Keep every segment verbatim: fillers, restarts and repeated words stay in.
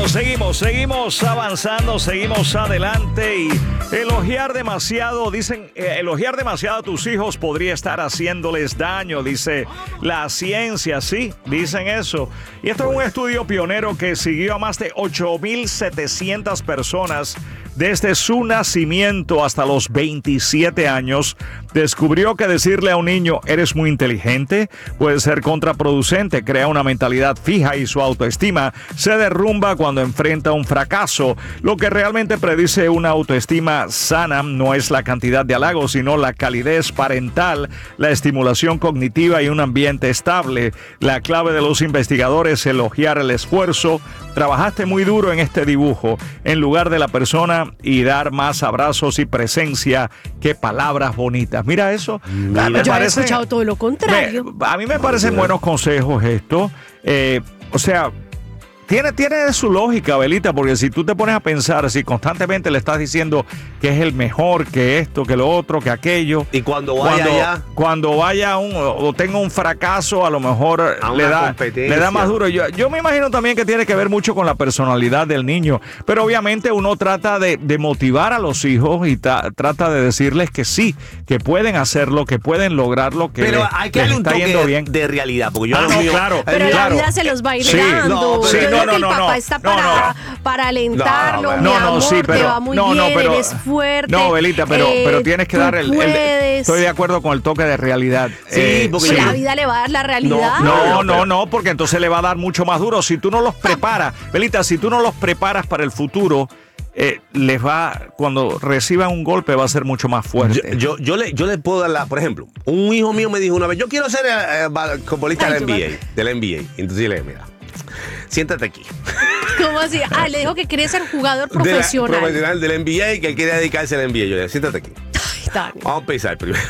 Bueno, seguimos, seguimos avanzando, seguimos adelante y elogiar demasiado, dicen, eh, elogiar demasiado a tus hijos podría estar haciéndoles daño, dice la ciencia, sí, dicen eso. Y esto es un estudio pionero que siguió a más de ocho mil setecientas personas desde su nacimiento hasta los veintisiete años. Descubrió que decirle a un niño eres muy inteligente puede ser contraproducente, crea una mentalidad fija y su autoestima se derrumba cuando enfrenta un fracaso. Lo que realmente predice una autoestima sana no es la cantidad de halagos, sino la calidez parental, la estimulación cognitiva y un ambiente estable. La clave de los investigadores es elogiar el esfuerzo. Trabajaste muy duro en este dibujo, en lugar de la persona, y dar más abrazos y presencia que palabras bonitas. Mira eso. Mira, me yo parece, he escuchado todo lo contrario. Me, a mí me parecen buenos consejos esto. Eh, o sea, Tiene, tiene su lógica, Belita, porque si tú te pones a pensar, si constantemente le estás diciendo que es el mejor, que esto, que lo otro, que aquello. Y cuando vaya cuando, allá. Cuando vaya un, o tenga un fracaso, a lo mejor le da, le da más duro. Yo, yo me imagino también que tiene que ver mucho con la personalidad del niño. Pero obviamente uno trata de, de motivar a los hijos y ta, trata de decirles que sí, que pueden hacerlo, que pueden lograrlo, que pero les, hay que les darle un está toque yendo bien. de realidad. Porque yo ah, no, mío, claro. Pero claro. la vida se los va a ir sí, dando. No, sí, yo no, creo no, que el no, papá no, está no, para, no. para alentarlo, no, mi no, amor, no, sí, pero, te va muy no, bien, no, pero, eres fuerte. No, Belita, pero, eh, pero tienes que dar el, el, estoy de acuerdo con el toque de realidad. Sí, eh, porque sí. yo, la vida le va a dar la realidad. No, no, no, no, porque entonces le va a dar mucho más duro. Si tú no los preparas, Belita, si tú no los preparas para el futuro, eh, les va, cuando reciban un golpe va a ser mucho más fuerte. Yo, yo, yo, le, yo le puedo dar la, por ejemplo, un hijo mío me dijo una vez, yo quiero ser eh, futbolista del N B A, del N B A. Entonces yo le dije, mira, siéntate aquí. ¿Cómo así? Ah, le dijo que quería ser jugador profesional. De la, profesional del N B A y que él quería dedicarse al N B A. Yo le dije, siéntate aquí. Ay, Dani. Vamos a empezar primero.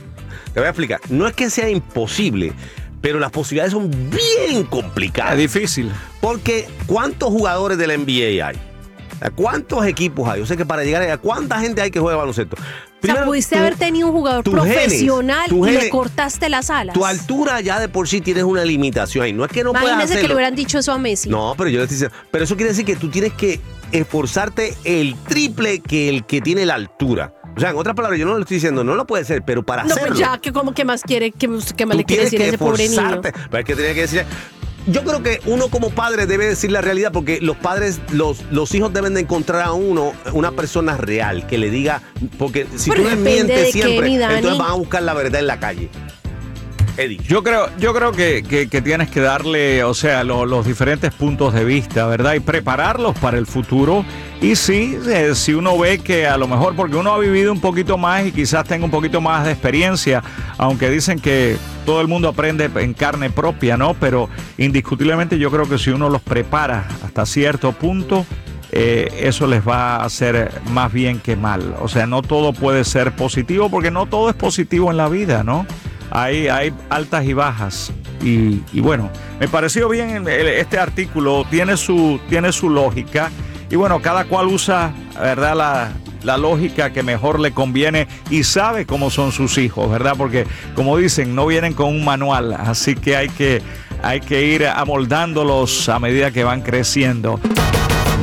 Te voy a explicar. No es que sea imposible, pero las posibilidades son bien complicadas. Es difícil. Porque ¿cuántos jugadores del N B A hay? ¿Cuántos equipos hay? Yo sé que para llegar a ¿cuánta gente hay que juega baloncesto? Primero, o sea, pudiste tu, haber tenido un jugador profesional genes, y genes, le cortaste las alas. Tu altura ya de por sí tienes una limitación ahí. No es que no puedas hacerlo. Imagínese que le hubieran dicho eso a Messi. No, pero yo le estoy diciendo, pero eso quiere decir que tú tienes que esforzarte el triple que el que tiene la altura. O sea, en otras palabras, yo no lo estoy diciendo, no lo puede ser, pero para no, hacerlo. No, pues ya, que como que más quiere, que, que más tú le quiere decir a ese pobre niño. Pero es que tiene que decir. Yo creo que uno como padre debe decir la realidad porque los padres, los, los hijos deben de encontrar a uno una persona real que le diga, porque si pero tú les mientes siempre, Kenny, entonces van a buscar la verdad en la calle. Eddie. Yo creo, yo creo que, que, que tienes que darle, o sea, lo, los diferentes puntos de vista, ¿verdad? Y prepararlos para el futuro. Y sí, eh, si uno ve que a lo mejor, porque uno ha vivido un poquito más y quizás tenga un poquito más de experiencia, aunque dicen que todo el mundo aprende en carne propia, ¿no? Pero indiscutiblemente yo creo que si uno los prepara hasta cierto punto, eh, eso les va a hacer más bien que mal. O sea, no todo puede ser positivo, porque no todo es positivo en la vida, ¿no? Hay, hay altas y bajas. Y, y bueno, me pareció bien este artículo, tiene su, tiene su lógica. Y bueno, cada cual usa, ¿verdad?, la, la lógica que mejor le conviene y sabe cómo son sus hijos, ¿verdad? Porque, como dicen, no vienen con un manual, así que hay que, hay que ir amoldándolos a medida que van creciendo.